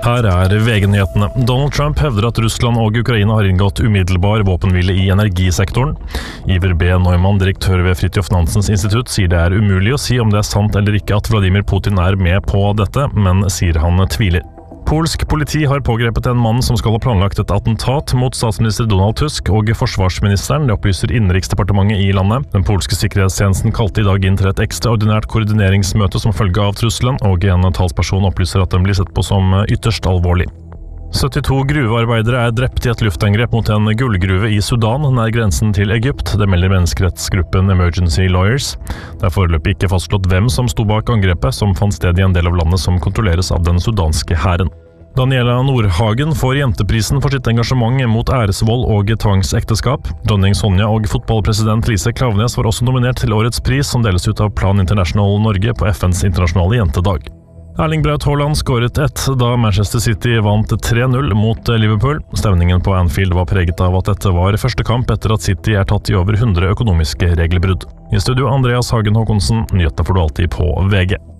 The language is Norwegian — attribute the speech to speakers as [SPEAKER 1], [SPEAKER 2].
[SPEAKER 1] Her VG-nyhetene. Donald Trump hevder at Russland og Ukraina har inngått umiddelbar våpenhvile i energisektoren. Iver B. Neumann, direktør ved Fridtjof Nansens institutt, sier det umulig å si om det sant eller ikke at Vladimir Putin med på dette, men sier han tviler. Polsk politi har pågrepet en mann som skal ha planlagt et attentat mot statsminister Donald Tusk og forsvarsministeren, det opplyser Innenriksdepartementet i landet. Den polske sikkerhetstjenesten kalte i dag inn til et ekstraordinært koordineringsmøte som følge av trusselen, og en talsperson opplyser at den blir sett på som ytterst alvorlig. 72 gruvearbeidere drept i et luftangrep mot en gullgruve i Sudan, nær grensen til Egypt. Det melder menneskerettsgruppen Emergency Lawyers. Det foreløpig ikke fastslått hvem som sto bak angrepet, som fant sted i en del av landet som kontrolleres av den sudanske hæren. Daniela Nordhagen får jenteprisen for sitt engasjement mot æresvold og tvangsekteskap. Dronning Sonja og fotballpresident Lise Klaveness var også nominert til årets pris, som deles ut av Plan International Norge på FNs internasjonale jentedag. Erling Braut Haaland skåret da Manchester City vant 3-0 mot Liverpool. Stevningen på Anfield var preget av at dette var første kamp etter at City tatt i over 100 økonomiske regelbrudd. I studio Andreas Hagen Håkonsen, nyhetene får du alltid på VG.